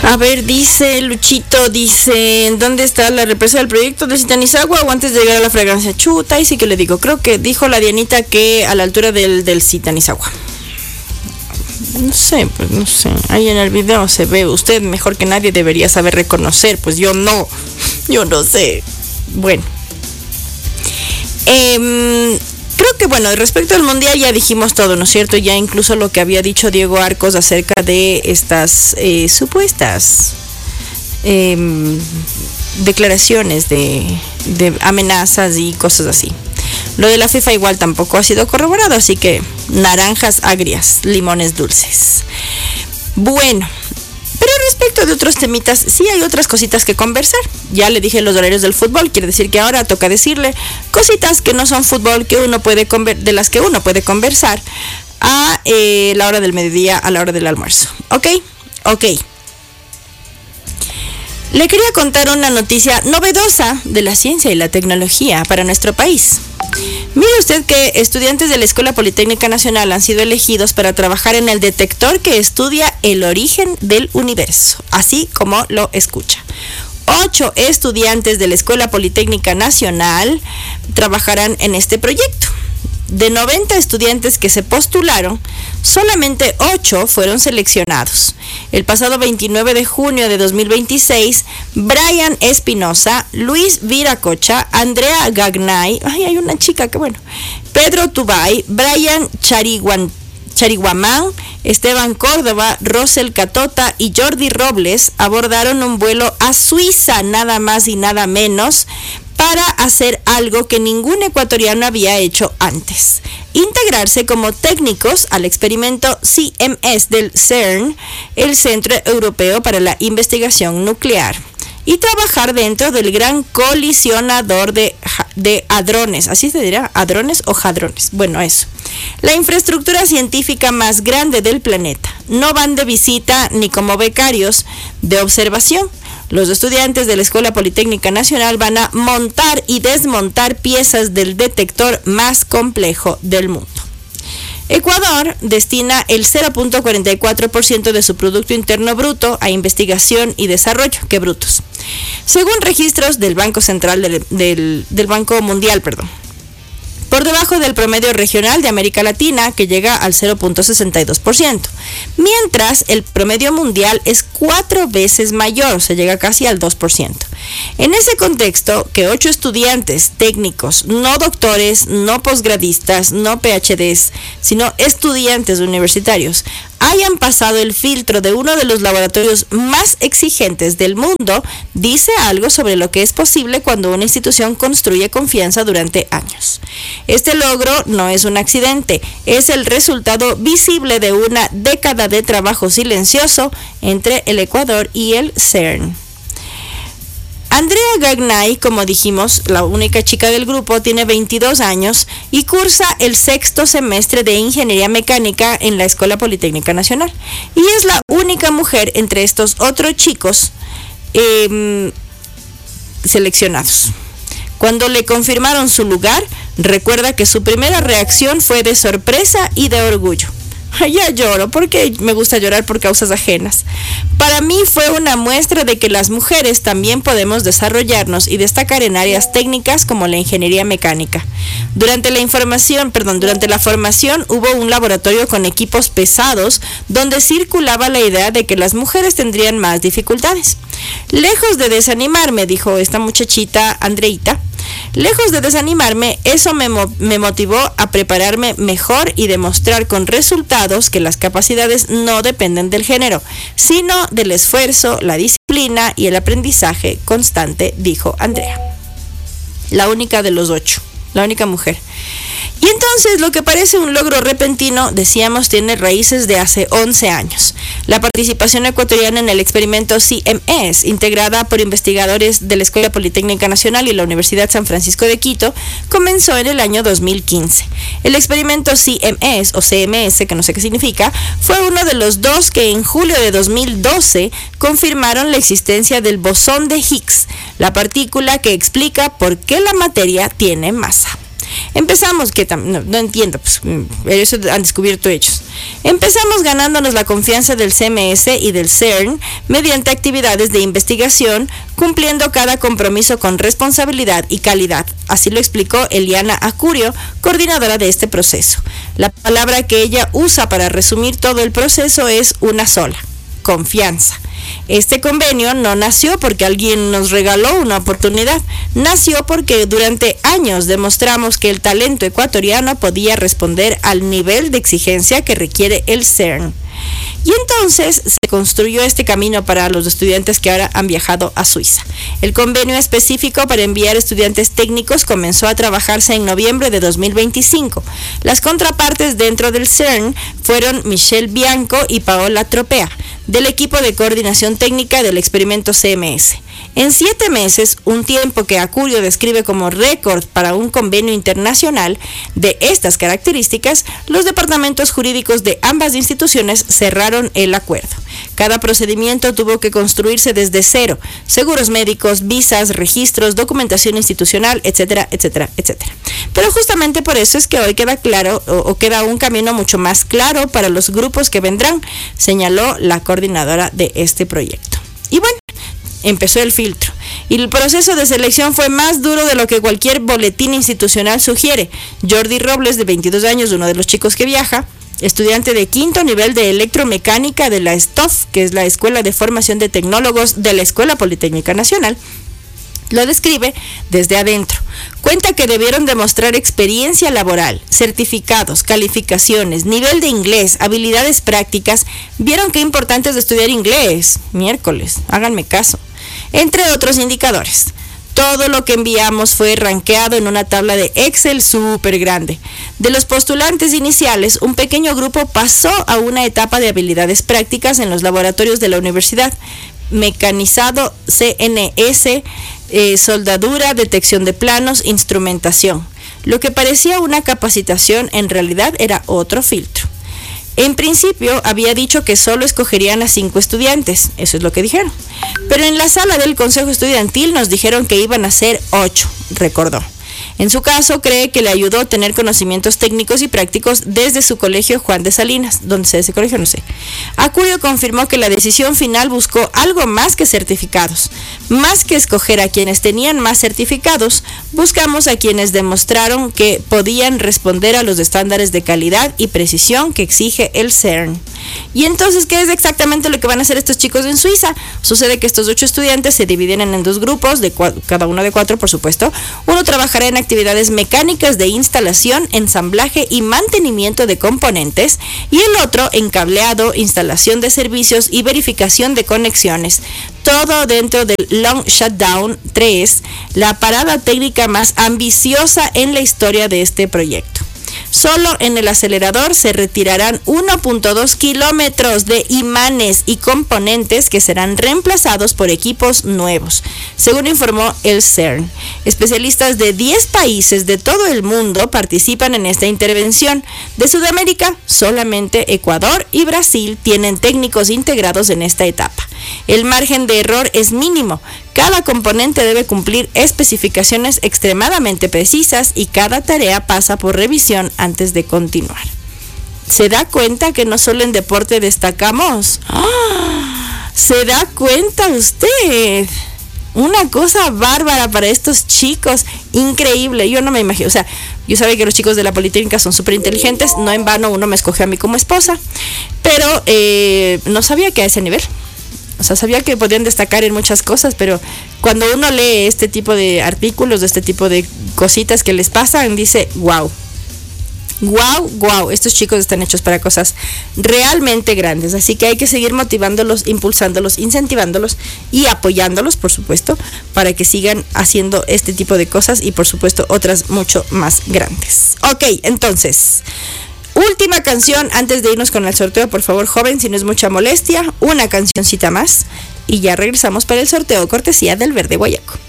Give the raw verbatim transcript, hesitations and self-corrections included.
A ver, dice Luchito, dice, ¿dónde está la represa del proyecto de Zitanizagua o antes de llegar a la fragancia? Chuta, y sí que le digo, creo que dijo la Dianita que a la altura del, del Zitanizagua. No sé, pues no sé, ahí en el video se ve, usted mejor que nadie debería saber reconocer, pues yo no, yo no sé. Bueno. Eh, creo que bueno, respecto al mundial ya dijimos todo, ¿no es cierto? Ya incluso lo que había dicho Diego Arcos acerca de estas eh, supuestas eh, declaraciones de, de amenazas y cosas así. Lo de la FIFA igual tampoco ha sido corroborado, así que naranjas agrias, limones dulces. Bueno, pero respecto de otros temitas, sí hay otras cositas que conversar. Ya le dije los horarios del fútbol, quiere decir que ahora toca decirle cositas que no son fútbol, que uno puede conver- de las que uno puede conversar a eh, la hora del mediodía, a la hora del almuerzo. ¿Ok? Ok. Le quería contar una noticia novedosa de la ciencia y la tecnología para nuestro país. Mire usted que estudiantes de la Escuela Politécnica Nacional han sido elegidos para trabajar en el detector que estudia el origen del universo, así como lo escucha. Ocho estudiantes de la Escuela Politécnica Nacional trabajarán en este proyecto. De noventa estudiantes que se postularon, solamente ocho fueron seleccionados. El pasado veintinueve de junio de dos mil veintiséis, Brian Espinosa, Luis Viracocha, Andrea Gagnay, ay, hay una chica que bueno, Pedro Tubay, Brian Chariguan, Chariguamán, Esteban Córdoba, Rosel Catota y Jordi Robles abordaron un vuelo a Suiza, nada más y nada menos, para hacer algo que ningún ecuatoriano había hecho antes: integrarse como técnicos al experimento C M S del CERN, el Centro Europeo para la Investigación Nuclear, y trabajar dentro del gran colisionador de, de hadrones, así se dirá, hadrones o hadrones, bueno, eso, la infraestructura científica más grande del planeta. No van de visita ni como becarios de observación. Los estudiantes de la Escuela Politécnica Nacional van a montar y desmontar piezas del detector más complejo del mundo. Ecuador destina el cero punto cuarenta y cuatro por ciento de su Producto Interno Bruto a investigación y desarrollo. ¡Qué brutos! Según registros del Banco Central del, del, del Banco Mundial, perdón. Por debajo del promedio regional de América Latina, que llega al cero punto sesenta y dos por ciento, mientras el promedio mundial es cuatro veces mayor, se llega casi al dos por ciento. En ese contexto, que ocho estudiantes técnicos, no doctores, no posgradistas, no P H Ds, sino estudiantes universitarios, hayan pasado el filtro de uno de los laboratorios más exigentes del mundo, dice algo sobre lo que es posible cuando una institución construye confianza durante años. Este logro no es un accidente, es el resultado visible de una década de trabajo silencioso entre el Ecuador y el CERN. Andrea Gagnay, como dijimos, la única chica del grupo, tiene veintidós años y cursa el sexto semestre de Ingeniería Mecánica en la Escuela Politécnica Nacional. Y es la única mujer entre estos otros chicos eh, seleccionados. Cuando le confirmaron su lugar, recuerda que su primera reacción fue de sorpresa y de orgullo. Ya lloro, porque me gusta llorar por causas ajenas. Para mí fue una muestra de que las mujeres también podemos desarrollarnos y destacar en áreas técnicas como la ingeniería mecánica. Durante la información, perdón, durante la formación hubo un laboratorio con equipos pesados donde circulaba la idea de que las mujeres tendrían más dificultades. Lejos de desanimarme, dijo esta muchachita Andreita, lejos de desanimarme, eso me, mo- me motivó a prepararme mejor y demostrar con resultados que las capacidades no dependen del género, sino del esfuerzo, la disciplina y el aprendizaje constante, dijo Andrea. La única de los ocho, la única mujer. Y entonces lo que parece un logro repentino, decíamos, tiene raíces de hace once años. La participación ecuatoriana en el experimento C M S, integrada por investigadores de la Escuela Politécnica Nacional y la Universidad San Francisco de Quito, comenzó en el año dos mil quince. El experimento C M S, o C M S, que no sé qué significa, fue uno de los dos que en julio de dos mil doce confirmaron la existencia del bosón de Higgs, la partícula que explica por qué la materia tiene masa. Empezamos, que tam- no, no entiendo, pues eso han descubierto ellos. Empezamos ganándonos la confianza del C M S y del CERN mediante actividades de investigación, cumpliendo cada compromiso con responsabilidad y calidad. Así lo explicó Eliana Acurio, coordinadora de este proceso. La palabra que ella usa para resumir todo el proceso es una sola: confianza. Este convenio no nació porque alguien nos regaló una oportunidad, nació porque durante años demostramos que el talento ecuatoriano podía responder al nivel de exigencia que requiere el CERN. Y entonces se construyó este camino para los estudiantes que ahora han viajado a Suiza. El convenio específico para enviar estudiantes técnicos comenzó a trabajarse en noviembre de dos mil veinticinco. Las contrapartes dentro del CERN fueron Michelle Bianco y Paola Tropea, del equipo de coordinación técnica del experimento C M S. En siete meses, un tiempo que Acurio describe como récord para un convenio internacional de estas características, los departamentos jurídicos de ambas instituciones cerraron el acuerdo. Cada procedimiento tuvo que construirse desde cero: seguros médicos, visas, registros, documentación institucional, etcétera, etcétera, etcétera. Pero justamente por eso es que hoy queda claro, o, o queda un camino mucho más claro para los grupos que vendrán, señaló la coordinadora de este proyecto. Y bueno, empezó el filtro. Y el proceso de selección fue más duro de lo que cualquier boletín institucional sugiere. Jordi Robles, de veintidós años, uno de los chicos que viaja, estudiante de quinto nivel de electromecánica de la S T O F, que es la Escuela de Formación de Tecnólogos de la Escuela Politécnica Nacional, lo describe desde adentro. Cuenta que debieron demostrar experiencia laboral, certificados, calificaciones, nivel de inglés, habilidades prácticas. Vieron qué importante es estudiar inglés. Miércoles, háganme caso. Entre otros indicadores. Todo lo que enviamos fue rankeado en una tabla de Excel súper grande. De los postulantes iniciales, un pequeño grupo pasó a una etapa de habilidades prácticas en los laboratorios de la universidad. Mecanizado, C N S, eh, soldadura, detección de planos, instrumentación. Lo que parecía una capacitación en realidad era otro filtro. En principio había dicho que solo escogerían a cinco estudiantes, eso es lo que dijeron. Pero en la sala del consejo estudiantil nos dijeron que iban a ser ocho, recordó. En su caso, cree que le ayudó a tener conocimientos técnicos y prácticos desde su colegio Juan de Salinas. ¿Dónde sea ese colegio? No sé. Acurio confirmó que la decisión final buscó algo más que certificados. Más que escoger a quienes tenían más certificados, buscamos a quienes demostraron que podían responder a los estándares de calidad y precisión que exige el CERN. Y entonces, ¿qué es exactamente lo que van a hacer estos chicos en Suiza? Sucede que estos ocho estudiantes se dividen en dos grupos, de cua- cada uno de cuatro, por supuesto. Uno trabajará en actividades mecánicas de instalación, ensamblaje y mantenimiento de componentes, y el otro en cableado, instalación de servicios y verificación de conexiones. Todo dentro del Long Shutdown tres, la parada técnica más ambiciosa en la historia de este proyecto. Solo en el acelerador se retirarán uno punto dos kilómetros de imanes y componentes que serán reemplazados por equipos nuevos, según informó el CERN. Especialistas de diez países de todo el mundo participan en esta intervención. De Sudamérica, solamente Ecuador y Brasil tienen técnicos integrados en esta etapa. El margen de error es mínimo. Cada componente debe cumplir especificaciones extremadamente precisas y cada tarea pasa por revisión antes de continuar. ¿Se da cuenta que no solo en deporte destacamos? ¡Oh! ¿Se da cuenta usted? Una cosa bárbara para estos chicos, increíble. Yo no me imagino, o sea, yo sabía que los chicos de la Politécnica son súper inteligentes, no en vano uno me escogió a mí como esposa, pero eh, no sabía que a ese nivel. O sea, sabía que podían destacar en muchas cosas, pero cuando uno lee este tipo de artículos, de este tipo de cositas que les pasan, dice, wow, wow, wow, estos chicos están hechos para cosas realmente grandes. Así que hay que seguir motivándolos, impulsándolos, incentivándolos y apoyándolos, por supuesto, para que sigan haciendo este tipo de cosas y, por supuesto, otras mucho más grandes. Ok, entonces... última canción antes de irnos con el sorteo, por favor, joven, si no es mucha molestia, una cancioncita más y ya regresamos para el sorteo cortesía del Verde Guayaco.